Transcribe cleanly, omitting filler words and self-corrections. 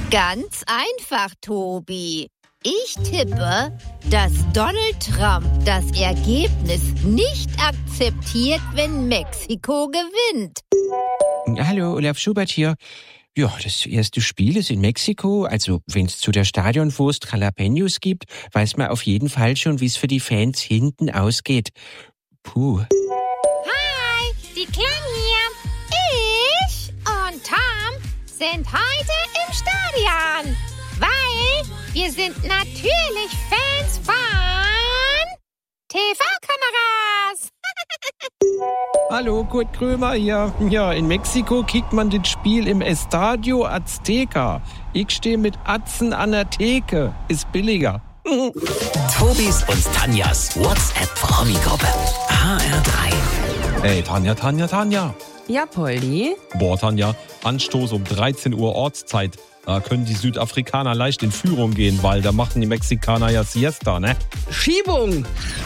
Ganz einfach, Tobi. Ich tippe, dass Donald Trump das Ergebnis nicht akzeptiert, wenn Mexiko gewinnt. Hallo, Olaf Schubert hier. Ja, das erste Spiel ist in Mexiko. Also, wenn es zu der Stadionwurst Jalapenos gibt, weiß man auf jeden Fall schon, wie es für die Fans hinten ausgeht. Puh. Hi, die Klang hier. Ich und Tom sind heute im Stadion, weil wir sind natürlich Fans von TV-Kameras. Hallo, Kurt Krömer hier. Ja, in Mexiko kickt man das Spiel im Estadio Azteca. Ich stehe mit Atzen an der Theke. Ist billiger. Tobis und Tanjas WhatsApp-Promi-Gruppe. HR3. Hey, Tanja. Ja, Poldi? Boah, Tanja, Anstoß um 13 Uhr Ortszeit. Da können die Südafrikaner leicht in Führung gehen, weil da machen die Mexikaner ja Siesta, ne? Schiebung!